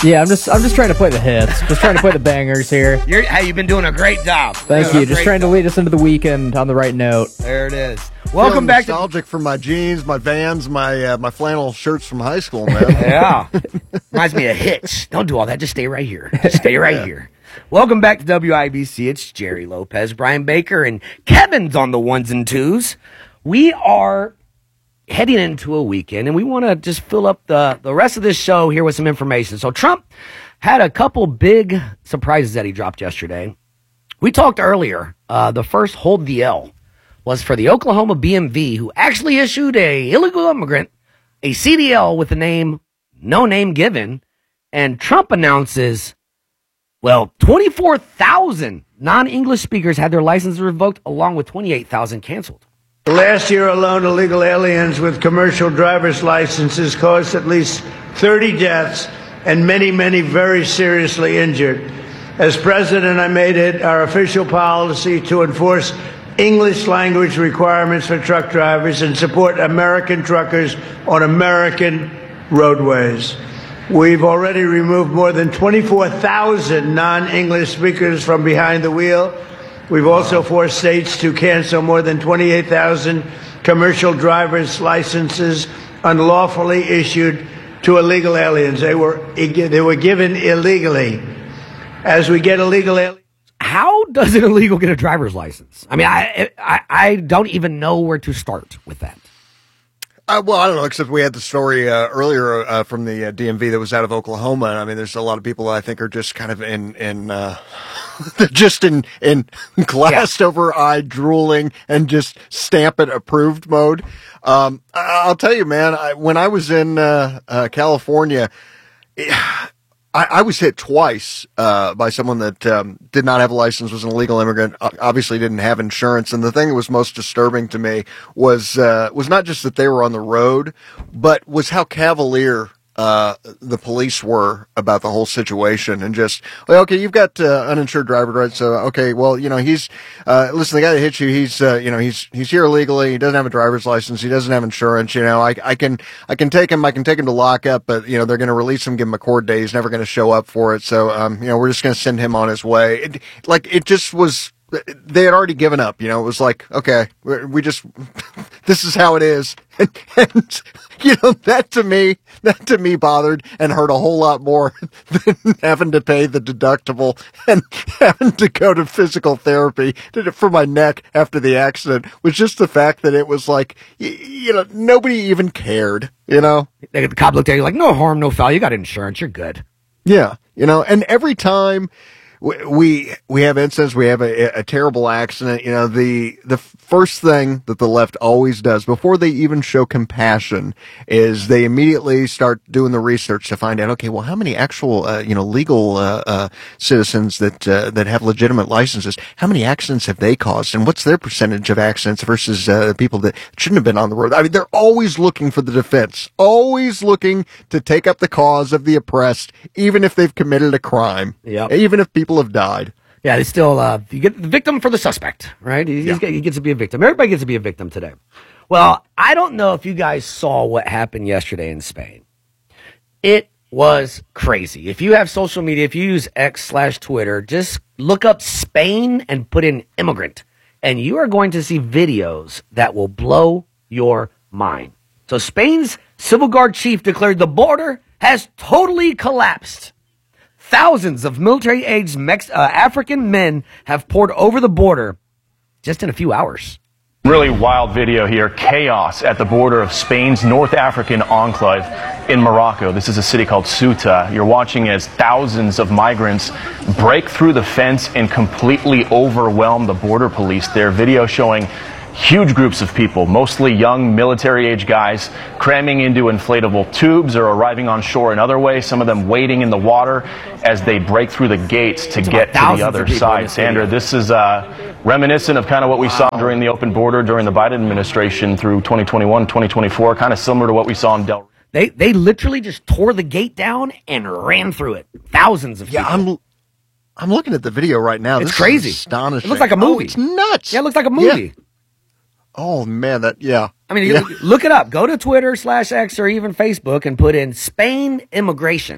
Yeah, I'm just trying to play the hits. Just trying to play the bangers here. Hey, you've been doing a great job. Thank you. Just trying to lead us into the weekend on the right note. There it is. Welcome back. Nostalgic for my jeans, my Vans, my flannel shirts from high school, man. Yeah. Reminds me of Hitch. Don't do all that. Just stay right here. Just stay right here. Welcome back to WIBC. It's Jerry Lopez, Brian Baker, and Kevin's on the ones and twos. We are heading into a weekend, and we want to just fill up the rest of this show here with some information. So Trump had a couple big surprises that he dropped yesterday. We talked earlier, the first hold the L was for the Oklahoma BMV, who actually issued a illegal immigrant a CDL with the name No Name Given, and Trump announces, 24,000 non-English speakers had their licenses revoked, along with 28,000 canceled. Last year alone, illegal aliens with commercial driver's licenses caused at least 30 deaths and many, many very seriously injured. As president, I made it our official policy to enforce English language requirements for truck drivers and support American truckers on American roadways. We've already removed more than 24,000 non-English speakers from behind the wheel. We've also forced states to cancel more than 28,000 commercial driver's licenses unlawfully issued to illegal aliens. They were given illegally. As we get illegal aliens. How does an illegal get a driver's license? I mean, I don't even know where to start with that. Well, I don't know, except we had the story earlier from the DMV that was out of Oklahoma. I mean, there's a lot of people that I think are just kind of in glassed over eye drooling and just stamp it approved mode. I'll tell you, man, when I was in California, I was hit twice by someone that did not have a license, was an illegal immigrant, obviously didn't have insurance. And the thing that was most disturbing to me was not just that they were on the road, but was how cavalier the police were about the whole situation, and just, okay, you've got uninsured driver rights, so okay, well, he's listen, the guy that hit you, he's here illegally, he doesn't have a driver's license, he doesn't have insurance, I can take him to lockup, but they're going to release him, give him a court day, he's never going to show up for it, so we're just going to send him on his way. It just was. They had already given up, it was like, okay, we just, this is how it is. And that to me bothered and hurt a whole lot more than having to pay the deductible and having to go to physical therapy for my neck after the accident, was just the fact that it was like, nobody even cared, The cop looked at you like, no harm, no foul. You got insurance. You're good. Yeah. And every time we have incidents, we have a terrible accident, the first thing that the left always does before they even show compassion is they immediately start doing the research to find out, okay, well, how many actual, legal, citizens that have legitimate licenses, how many accidents have they caused, and what's their percentage of accidents versus, people that shouldn't have been on the road? I mean, they're always looking for the defense, always looking to take up the cause of the oppressed, even if they've committed a crime, even if people have died. Yeah, they still, you get the victim for the suspect, right? He gets to be a victim. Everybody gets to be a victim today. Well, I don't know if you guys saw what happened yesterday in Spain. It was crazy. If you have social media, if you use X/Twitter, just look up Spain and put in immigrant, and you are going to see videos that will blow your mind. So Spain's civil guard chief declared the border has totally collapsed. Thousands of military-aged African men have poured over the border just in a few hours. Really wild video here. Chaos at the border of Spain's North African enclave in Morocco. This is a city called Ceuta. You're watching as thousands of migrants break through the fence and completely overwhelm the border police. Their video showing huge groups of people, mostly young military-age guys, cramming into inflatable tubes or arriving on shore in other ways, some of them wading in the water as they break through the gates to get to the other side. Sandra, this is reminiscent of kind of what we saw during the open border during the Biden administration through 2021, 2024, kind of similar to what we saw in Del Rio. They literally just tore the gate down and ran through it. Thousands of people. I'm looking at the video right now. It's this crazy. Is astonishing. It looks like a movie. Oh, it's nuts. Yeah, it looks like a movie. Yeah. Oh, man, I mean, look it up. Go to Twitter/X or even Facebook and put in Spain immigration.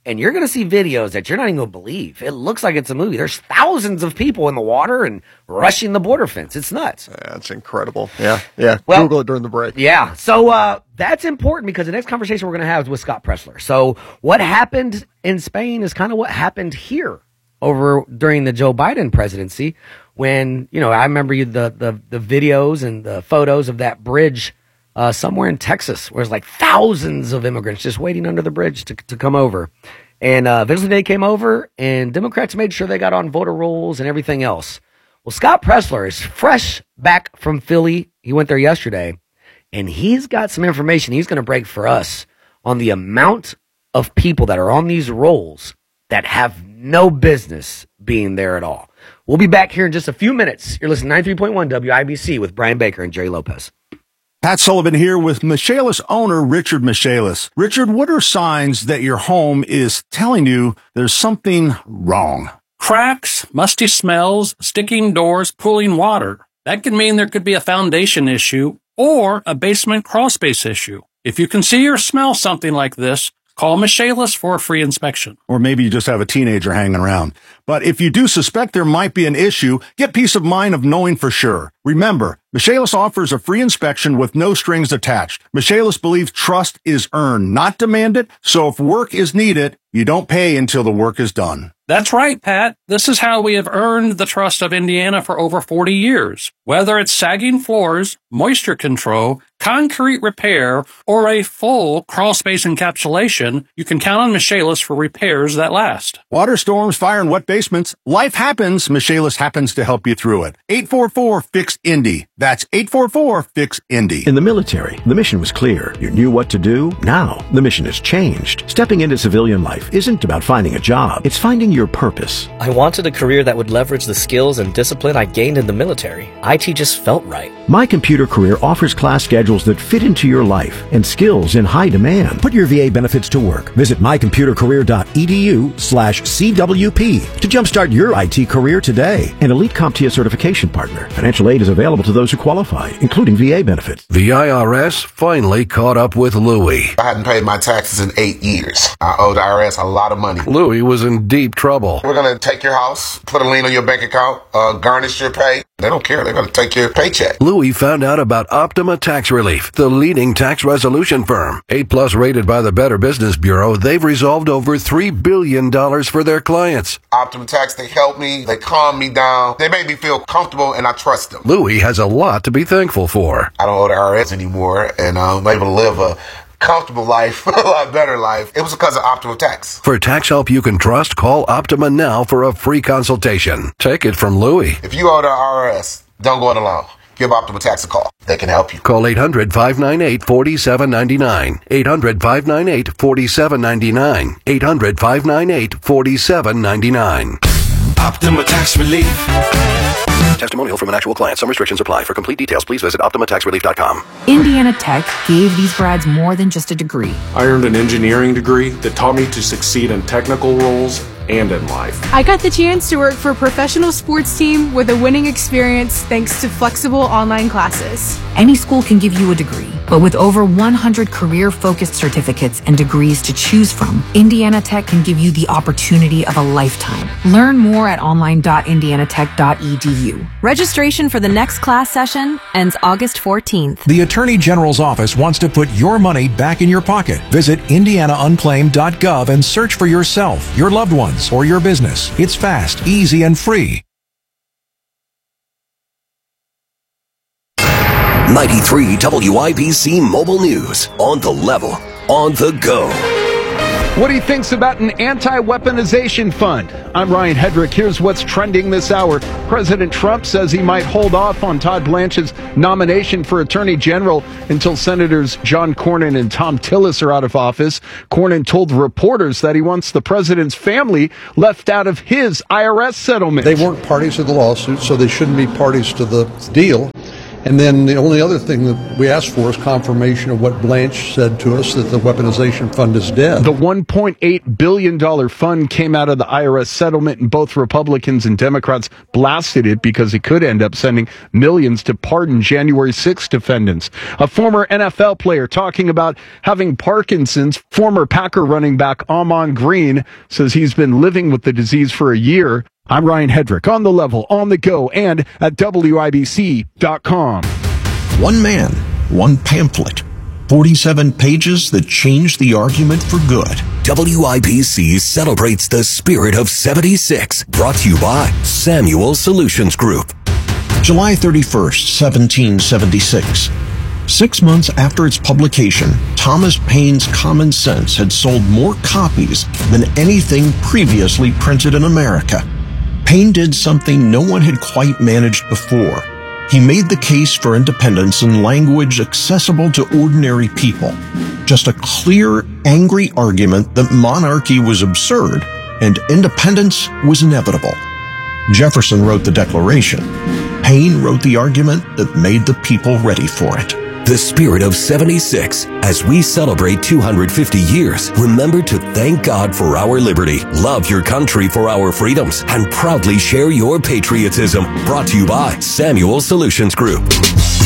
and you're going to see videos that you're not even going to believe. It looks like it's a movie. There's thousands of people in the water and rushing the border fence. It's nuts. That's incredible. Yeah. Well, Google it during the break. Yeah. So that's important because the next conversation we're going to have is with Scott Presler. So what happened in Spain is kind of what happened here during the Joe Biden presidency when, I remember the videos and the photos of that bridge somewhere in Texas, where there's like thousands of immigrants just waiting under the bridge to come over. And eventually they came over, and Democrats made sure they got on voter rolls and everything else. Well, Scott Presler is fresh back from Philly. He went there yesterday, and he's got some information he's going to break for us on the amount of people that are on these rolls that have no business being there at all. We'll be back here in just a few minutes. You're listening to 93.1 WIBC with Brian Baker and Jerry Lopez. Pat Sullivan here with Michaelis owner Richard Michaelis. Richard, what are signs that your home is telling you there's something wrong? Cracks, musty smells, sticking doors, pooling water. That could mean there could be a foundation issue or a basement crawl space issue. If you can see or smell something like this, call Michaelis for a free inspection. Or maybe you just have a teenager hanging around. But if you do suspect there might be an issue, get peace of mind of knowing for sure. Remember, Michaelis offers a free inspection with no strings attached. Michaelis believes trust is earned, not demanded, so if work is needed, you don't pay until the work is done. That's right, Pat. This is how we have earned the trust of Indiana for over 40 years. Whether it's sagging floors, moisture control, concrete repair, or a full crawl space encapsulation, you can count on Michaelis for repairs that last. Water storms, fire, and wet basements. Life happens. Michaelis happens to help you through it. 844-FIX-INDY. That's 844-FIX-INDY. In the military, the mission was clear. You knew what to do. Now, the mission has changed. Stepping into civilian life isn't about finding a job. It's finding your purpose. I wanted a career that would leverage the skills and discipline I gained in the military. IT just felt right. My Computer Career offers class schedules that fit into your life and skills in high demand. Put your VA benefits to work. Visit mycomputercareer.edu/CWP to jumpstart your IT career today. An Elite CompTIA certification partner. Financial aid is available to those who qualify, including VA benefits. The IRS finally caught up with Louie. I hadn't paid my taxes in 8 years. I owed the IRS a lot of money. Louie was in deep trouble. We're going to take your house, put a lien on your bank account, garnish your pay. They don't care. They're going to take your paycheck. Louie found out about Optima Tax Relief, the leading tax resolution firm. 8+ rated by the Better Business Bureau, they've resolved over $3 billion for their clients. Optima Tax, they help me. They calm me down. They make me feel comfortable, and I trust them. Louie has a lot to be thankful for. I don't owe the IRS anymore, and I'm able to live a comfortable life, a lot better life. It was because of Optima Tax. For tax help you can trust, call Optima now for a free consultation. Take it from Louie. If you owe the IRS, don't go it alone. Give Optima Tax a call. They can help you. Call 800-598-4799. 800-598-4799. 800-598-4799. Optima Tax Relief. Testimonial from an actual client. Some restrictions apply. For complete details, please visit OptimaTaxRelief.com. Indiana Tech gave these grads more than just a degree. I earned an engineering degree that taught me to succeed in technical roles and in life. I got the chance to work for a professional sports team with a winning experience thanks to flexible online classes. Any school can give you a degree, but with over 100 career-focused certificates and degrees to choose from, Indiana Tech can give you the opportunity of a lifetime. Learn more at online.indianatech.edu. Registration for the next class session ends August 14th. The Attorney General's office wants to put your money back in your pocket. Visit indianaunclaimed.gov and search for yourself, your loved ones, or your business. It's fast, easy, and free. 93 WIBC Mobile News. On the level, on the go. What he thinks about an anti-weaponization fund. I'm Ryan Hedrick. Here's what's trending this hour. President Trump says he might hold off on Todd Blanche's nomination for Attorney General until Senators John Cornyn and Thom Tillis are out of office. Cornyn told reporters that he wants the president's family left out of his IRS settlement. They weren't parties to the lawsuit, so they shouldn't be parties to the deal. And then the only other thing that we asked for is confirmation of what Blanche said to us, that the weaponization fund is dead. The $1.8 billion fund came out of the IRS settlement, and both Republicans and Democrats blasted it because it could end up sending millions to pardon January 6 defendants. A former NFL player talking about having Parkinson's, former Packer running back Ahman Green says he's been living with the disease for a year. I'm Ryan Hedrick, on the level, on the go, and at WIBC.com. One man, one pamphlet, 47 pages that changed the argument for good. WIBC celebrates the spirit of 76, brought to you by Samuel Solutions Group. July 31st, 1776. 6 months after its publication, Thomas Paine's Common Sense had sold more copies than anything previously printed in America. Paine did something no one had quite managed before. He made the case for independence in language accessible to ordinary people. Just a clear, angry argument that monarchy was absurd and independence was inevitable. Jefferson wrote the Declaration. Paine wrote the argument that made the people ready for it. The spirit of 76. As we celebrate 250 years, remember to thank God for our liberty, love your country for our freedoms, and proudly share your patriotism. Brought to you by Samuel Solutions Group.